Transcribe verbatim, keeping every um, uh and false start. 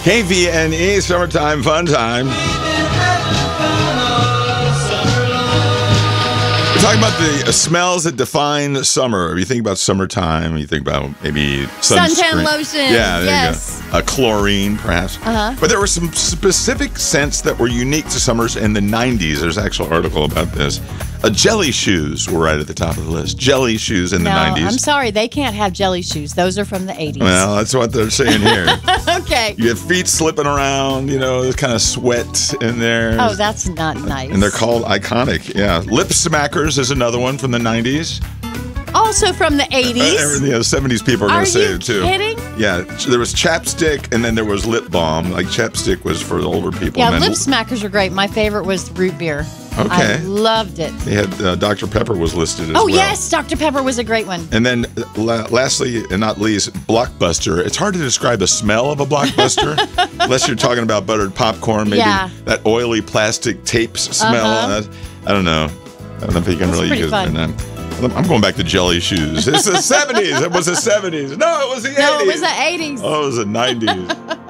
K V N E, summertime fun time. We're talking about the uh, smells that define summer. If you think about summertime, you think about maybe sunscreen. Suntan lotion. Yeah, there yes. you go. Uh, chlorine, perhaps. Uh-huh. But there were some specific scents that were unique to summers in the nineties. There's an actual article about this. Uh, jelly shoes were right at the top of the list. Jelly shoes in the no, nineties. I'm sorry. They can't have jelly shoes. Those are from the eighties. Well, that's what they're saying here. Okay. You have feet slipping around, you know, there's kind of sweat in there. Oh, that's not nice. And they're called iconic. Yeah. Lip smackers is another one from the nineties. Also from the eighties. Uh, yeah, the seventies people are, Are going to say you it too. kidding? Yeah. There was chapstick and then there was lip balm. Like chapstick was for the older people. Yeah, and then lip smackers are great. My favorite was root beer. Okay. I loved it. They had uh, Doctor Pepper was listed as Oh, well. yes. Doctor Pepper was a great one. And then, uh, la- lastly and not least, Blockbuster. It's hard to describe the smell of a Blockbuster unless you're talking about buttered popcorn, maybe Yeah. that oily plastic tapes smell. Uh-huh. Uh, I don't know. I don't know if you can That's really pretty use fun. it. I'm going back to jelly shoes. It's the seventies. It was the seventies. No, it was the eighties. No, it was the eighties. Oh, it was the nineties.